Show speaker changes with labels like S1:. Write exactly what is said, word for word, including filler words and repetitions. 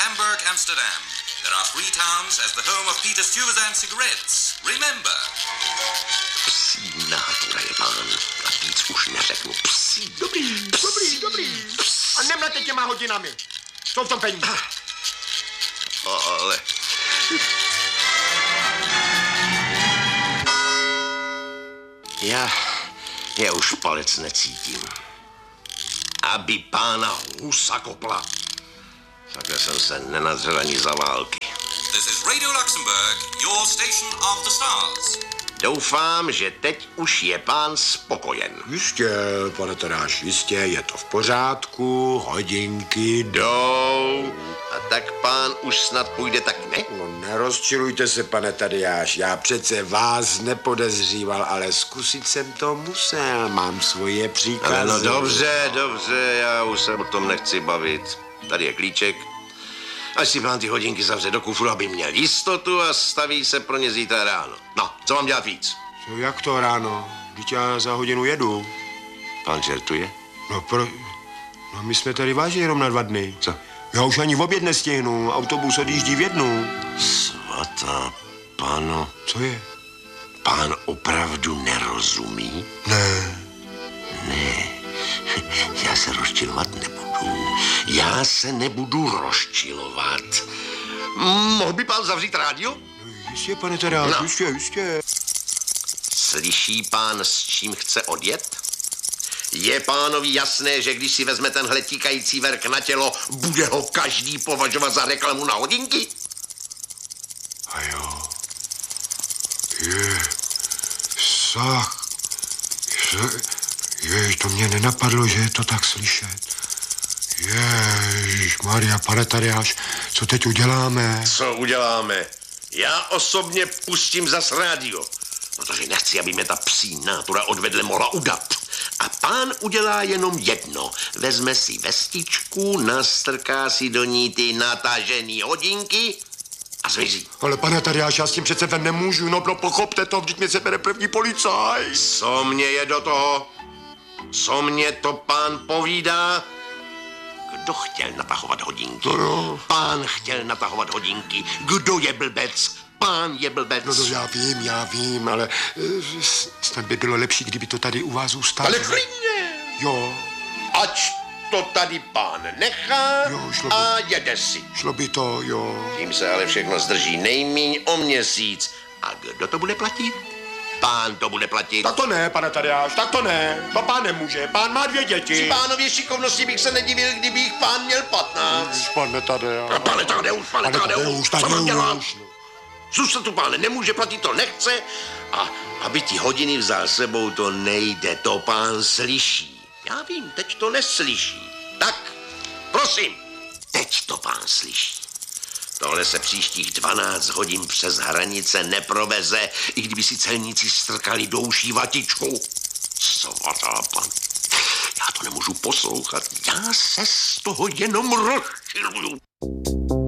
S1: Hamburg, Amsterdam. There are three towns as the home of Peter Stuyvesant cigarettes. Remember.
S2: Psí nátura je pán. A víc už neřeknu. Psí.
S3: Dobrý, psí, dobrý, dobrý. A nemlete těma hodinami. Jsou v tom peníze.
S2: Ale... Já... Já už palec necítím. Aby pána husa kopla. Takhle jsem se nenadřel ani za války.
S1: This is Radio Luxembourg, your station of the stars.
S2: Doufám, že teď už je pán spokojen.
S3: Jistě, pane Tadáš, jistě, je to v pořádku, hodinky
S2: jdou. A tak pán už snad půjde tak, ne?
S3: No nerozčilujte se, pane Tadeáš, já přece vás nepodezříval, ale zkusit jsem to musel, mám svoje příkazy.
S2: Ale no dobře, dobře, já už se o tom nechci bavit. Tady je klíček. Až si pán ty hodinky zavře do kufru, aby měl jistotu a staví se pro ně zítra ráno. No, co mám dělat víc?
S3: Co, jak to ráno? Vždyť já za hodinu jedu.
S2: Pán žertuje?
S3: No, pro... no my jsme tady vážně jenom na dva dny.
S2: Co?
S3: Já už ani v oběd nestihnu, autobus odjíždí v jednu.
S2: Svatá páno.
S3: Co je?
S2: Pán opravdu nerozumí?
S3: Ne.
S2: Ne, já se rozčilovat nebudu. Já se nebudu rozčilovat. Mohl by pán zavřít rádio?
S3: Jistě, pane Tadáš,
S2: no.
S3: jistě, jistě.
S2: Slyší pán, s čím chce odjet? Je pánovi jasné, že když si vezme tenhle tíkající verk na tělo, bude ho každý považovat za reklamu na hodinky?
S3: A jo. Je. Sach. Jej, to mě nenapadlo, že je to tak slyšet. Ježišmarja, pane Tadeáš, co teď uděláme?
S2: Co uděláme? Já osobně pustím zas rádio, protože nechci, aby mě ta psí nátura odvedle mohla udat. A pán udělá jenom jedno. Vezme si vestičku, nastrká si do ní ty natažený hodinky a zmizí.
S3: Ale pane Tadeáš, já s tím přece ven nemůžu, no, no pochopte to, vždyť mě se bere první policaj.
S2: Co mě je do toho? Co mě to pán povídá? Kdo chtěl natahovat hodinky?
S3: No.
S2: Pán chtěl natahovat hodinky. Kdo je blbec? Pán je blbec.
S3: No to já vím, já vím, ale uh, snad by bylo lepší, kdyby to tady u vás zůstalo.
S2: Ale klidně.
S3: Jo.
S2: Ať to tady pán nechá
S3: Jo, šlo by.
S2: a jede si.
S3: Šlo by to, jo.
S2: Tím se ale všechno zdrží nejmíň o měsíc. A kdo to bude platit? Pán to bude platit.
S3: Tak to ne, pane Tadeáš, tak to ne. No pán nemůže, pán má dvě děti.
S2: Při pánově šikovnosti bych se nedivil, kdyby jich pán měl patnáct.
S3: Pane Tadeáš.
S2: A pane Tadeuš, pane Tadeuš, co mám dělat? Zůstat tu pán nemůže, platit to nechce a aby ti hodiny vzal sebou, to nejde, to pán slyší. Já vím, teď to neslyší. Tak, prosím, teď to pán slyší. Tohle se příštích dvanáct hodin přes hranice neproveze, i kdyby si celníci strkali do uší vatičku. Svatá pan, já to nemůžu poslouchat, já se z toho jenom rozčiluju.